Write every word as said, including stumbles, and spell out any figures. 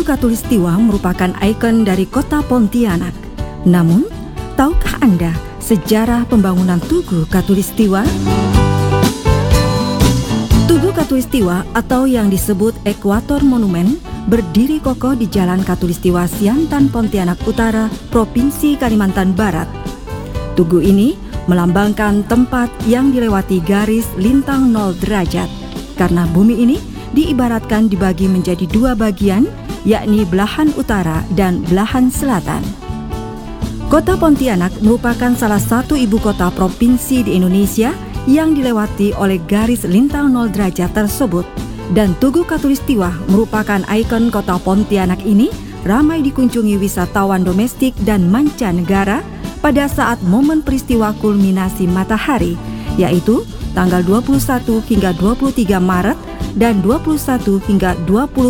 Tugu Katulistiwa merupakan ikon dari kota Pontianak. Namun, tahukah Anda sejarah pembangunan Tugu Katulistiwa? Tugu Katulistiwa atau yang disebut Ekuator Monumen berdiri kokoh di Jalan Katulistiwa Siantan, Pontianak Utara, Provinsi Kalimantan Barat. Tugu ini melambangkan tempat yang dilewati garis lintang nol derajat, karena bumi ini diibaratkan dibagi menjadi dua bagian, yakni belahan utara dan belahan selatan. Kota Pontianak merupakan salah satu ibu kota provinsi di Indonesia yang dilewati oleh garis lintang nol derajat tersebut, dan Tugu Katulistiwa merupakan ikon kota Pontianak ini ramai dikunjungi wisatawan domestik dan mancanegara pada saat momen peristiwa kulminasi matahari, yaitu tanggal dua puluh satu hingga dua puluh tiga Maret dan dua puluh satu hingga dua puluh